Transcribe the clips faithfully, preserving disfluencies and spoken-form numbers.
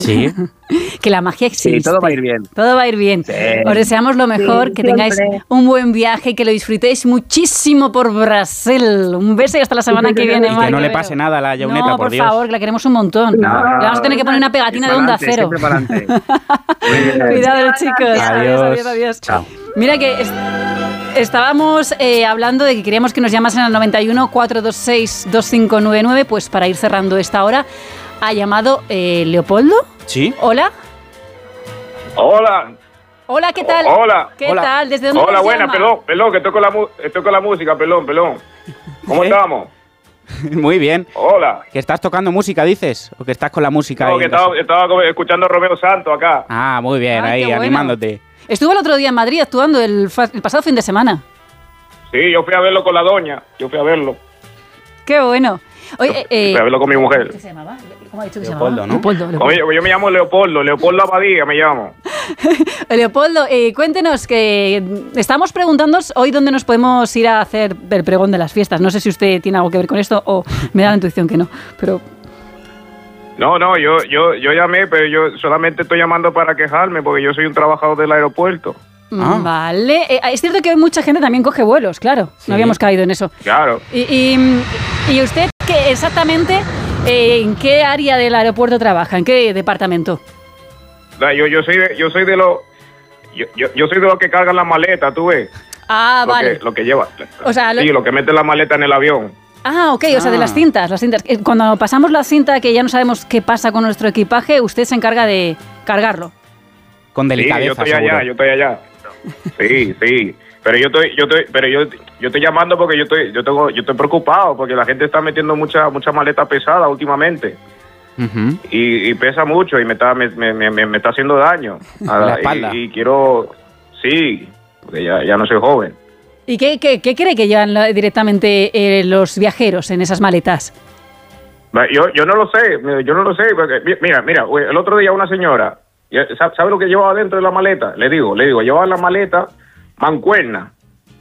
Sí. Que la magia existe. Sí, todo va a ir bien. Todo va a ir bien. Sí. Os deseamos lo mejor, Sí, que tengáis siempre. un buen viaje, que lo disfrutéis muchísimo por Brasil. Un beso y hasta la semana que viene, Y Mar que no le Quevedo. pase nada a la Yauneta, No, por por Dios. favor, que la queremos un montón. No, Le vamos a tener que poner una pegatina de onda cero. Siempre para adelante. Cuidado, chicos. Adiós. Adiós, adiós. Chao. Mira que es- estábamos eh, hablando de que queríamos que nos llamasen al noventa y uno, cuatrocientos veintiséis, veinticinco noventa y nueve, pues para ir cerrando esta hora. Ha llamado eh, Leopoldo. Sí. Hola. Hola. Hola, ¿qué tal? Hola. ¿Qué Hola. tal? ¿Desde dónde Hola, nos buena, llama? pelón, pelón, que estoy con la, mu- estoy con la música, pelón, pelón. ¿Cómo ¿Eh? estamos? Muy bien. Hola. ¿Que estás tocando música, dices? ¿O que estás con la música No, ahí que en casa? estaba, estaba como escuchando a Romeo Santos acá. Ah, muy bien, Ay, ahí, qué bueno. animándote. Estuvo el otro día en Madrid actuando el, fa- el pasado fin de semana. Sí, yo fui a verlo con la doña, yo fui a verlo. Qué bueno. Oye, eh, Fui a verlo con mi mujer. ¿qué se llamaba? ¿Cómo ha dicho que Leopoldo, se llamaba? ¿no? Leopoldo, Leopoldo. Oye, yo, yo me llamo Leopoldo, Leopoldo Abadía me llamo. Leopoldo, eh, cuéntenos que estamos preguntándonos hoy dónde nos podemos ir a hacer el pregón de las fiestas. No sé si usted tiene algo que ver con esto o me da la intuición que no, pero No, no, yo, yo, yo llamé, pero yo solamente estoy llamando para quejarme porque yo soy un trabajador del aeropuerto. Ah. mm, vale. Eh, es cierto que hoy mucha gente también coge vuelos, claro. Sí. No habíamos caído en eso. Claro. Y, y, y usted, ¿qué exactamente eh, en qué área del aeropuerto trabaja? ¿En qué departamento? Da, Yo, yo soy de, yo soy de los, yo, yo, yo soy de los que cargan la maleta, tú ves. Ah, lo vale. que, lo que lleva. O sea, lo- sí, lo que mete la maleta en el avión. Ah, ok, o sea, de Ah. las cintas, las cintas. Eh, Cuando pasamos la cinta que ya no sabemos qué pasa con nuestro equipaje, usted se encarga de cargarlo. Con Sí, delicadeza, yo estoy seguro. allá, yo estoy allá. Sí, sí. Pero yo estoy, yo estoy, pero yo, yo estoy llamando porque yo estoy, yo tengo, yo estoy preocupado porque la gente está metiendo mucha, mucha maleta pesada últimamente Ujú. y, y pesa mucho y me está, me, me, me, me está haciendo daño. En la espalda. Y, y quiero, sí, porque ya, ya no soy joven. ¿Y qué, qué, qué cree que llevan la- directamente eh, los viajeros en esas maletas? Yo, yo no lo sé, yo no lo sé. Porque, mi- mira, mira, el otro día una señora, ¿sabe sabe lo que llevaba dentro de la maleta? Le digo, le digo, llevaba en la maleta mancuerna.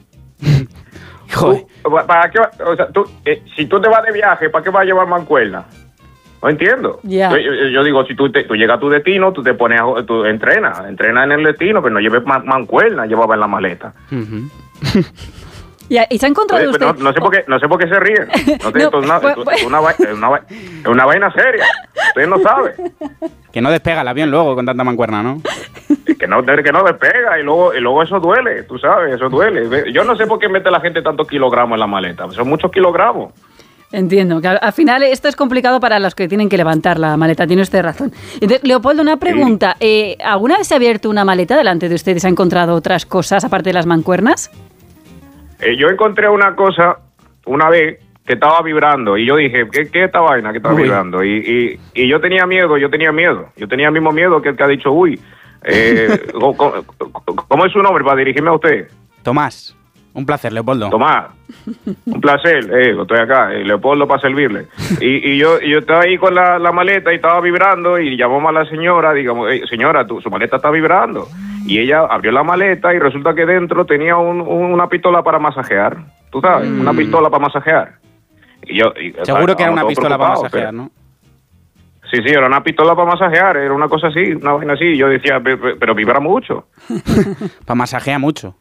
Joder. Tú, ¿para qué va- o sea, tú, eh, si tú te vas de viaje, ¿para qué vas a llevar mancuerna? No entiendo. Ya. Yo, yo- yo digo, si tú, te- tú llegas a tu destino, tú te pones, a- tú entrenas, entrenas en el destino, pero no lleves man- mancuerna, llevaba en la maleta. Ujú. ¿Y, y se ha encontrado Oye, usted? pero no, no sé por qué, no sé por qué se ríen. No sé, No, esto es una, pues- esto es una, vai- es una, vai- es una vaina seria. Ustedes no saben. Que no despega el avión luego con tanta mancuerna, ¿no? Que no, que no despega y luego, y luego eso duele, tú sabes, eso duele. Yo no sé por qué mete la gente tantos kilogramos en la maleta, son muchos kilogramos. Entiendo, que al, al final esto es complicado para los que tienen que levantar la maleta, tiene usted razón. Entonces, Leopoldo, una pregunta. Eh, ¿Alguna vez se ha abierto una maleta delante de usted y se ha encontrado otras cosas aparte de las mancuernas? Eh, yo encontré una cosa una vez que estaba vibrando y yo dije, ¿qué, qué es esta vaina que está Uy. vibrando? Y, y, y yo tenía miedo, yo tenía miedo, yo tenía el mismo miedo que el que ha dicho, uy, eh, ¿cómo, cómo- cómo es su nombre para dirigirme a usted? Tomás, un placer, Leopoldo. Tomás, un placer, eh, estoy acá, eh, Leopoldo para servirle. Y, y yo y yo estaba ahí con la, la maleta y estaba vibrando y llamamos a la señora, digamos, "Ey, señora, tu, su maleta está vibrando. Y ella abrió la maleta y resulta que dentro tenía un- un- una pistola para masajear, tú sabes, Mm. una pistola para masajear. Y yo, y, Seguro que era estábamos una todos pistola para preocupados, masajear, pero- ¿no? Sí, sí, era una pistola para masajear, era una cosa así, una vaina así. Yo decía, "Pe- pe- pero vibra mucho. Para masajear mucho.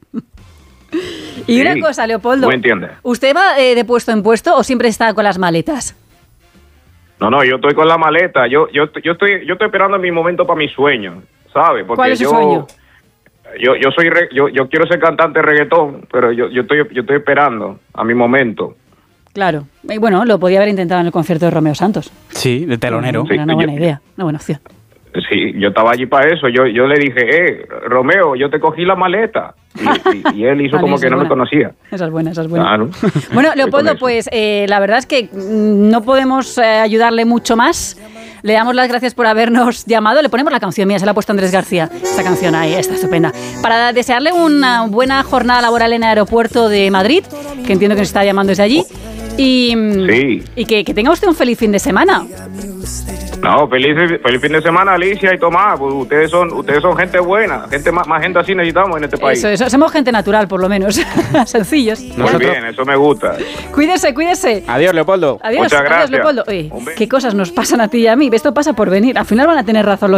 Y Sí, una cosa, Leopoldo. ¿tú entiendes? ¿Usted va eh, de puesto en puesto o siempre está con las maletas? No, no, yo estoy con la maleta. Yo, yo, yo estoy, yo estoy esperando mi momento para mi sueño, ¿sabes? Porque ¿Cuál es su yo, sueño? Yo, yo soy, re- yo, yo quiero ser cantante de reggaetón, pero yo, yo estoy, yo estoy esperando a mi momento. Claro. Y bueno, lo podía haber intentado en el concierto de Romeo Santos. Sí, de telonero. Sí. Era una buena yo- idea, una buena opción. Sí, yo estaba allí para eso. Yo, yo le dije, eh, Romeo, yo te cogí la maleta. Y, y- y él hizo Vale, como esa que es no me buena. conocía. Esa es buena, esa es buena. Claro. Bueno, Estoy Leopoldo, con eso. pues eh, la verdad es que mm, no podemos eh, ayudarle mucho más. Le damos las gracias por habernos llamado. Le ponemos la canción, mía, se la ha puesto Andrés García. Esta canción ahí está estupenda. Para desearle una buena jornada laboral en el aeropuerto de Madrid, que entiendo que nos está llamando desde allí. Y, Sí. y que, que tenga usted un feliz fin de semana. No, feliz, feliz fin de semana, Alicia y Tomás. Pues ustedes son ustedes son gente buena. gente Más, más gente así necesitamos en este país. Eso, eso, somos gente natural, por lo menos. Sencillos. Muy Nosotros- bien, eso me gusta. Cuídese, cuídese. Adiós, Leopoldo. Adiós, Muchas adiós, gracias. Leopoldo. Oye, Un beso. qué cosas nos pasan a ti y a mí. Esto pasa por venir. Al final van a tener razón los